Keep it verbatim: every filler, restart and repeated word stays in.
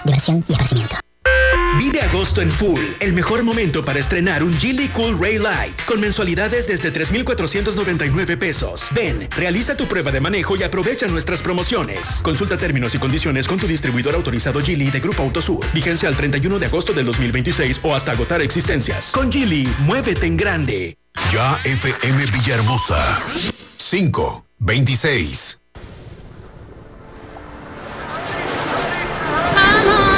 diversión y esparcimiento. Vive agosto en full, el mejor momento para estrenar un Geely Cool Ray Light con mensualidades desde tres mil cuatrocientos noventa y nueve pesos. Ven, realiza tu prueba de manejo y aprovecha nuestras promociones. Consulta términos y condiciones con tu distribuidor autorizado Geely de Grupo Autosur. Vigencia al treinta y uno de agosto del dos mil veintiséis o hasta agotar existencias. Con Geely, muévete en grande. Ya F M Villahermosa. cinco veintiséis.